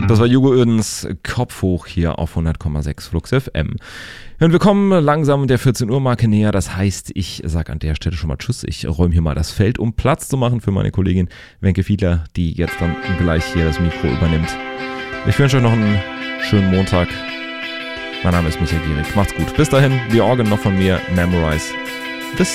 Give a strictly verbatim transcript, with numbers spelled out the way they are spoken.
Das war Hugo Oedens Kopf hoch hier auf hundert Komma sechs Flux F M. Und wir kommen langsam der vierzehn Uhr Marke näher. Das heißt, ich sage an der Stelle schon mal Tschüss. Ich räume hier mal das Feld, um Platz zu machen für meine Kollegin Wenke Fiedler, die jetzt dann gleich hier das Mikro übernimmt. Ich wünsche euch noch einen schönen Montag. Mein Name ist Michael Gierig. Macht's gut. Bis dahin, die Orgel noch von mir. Memorize.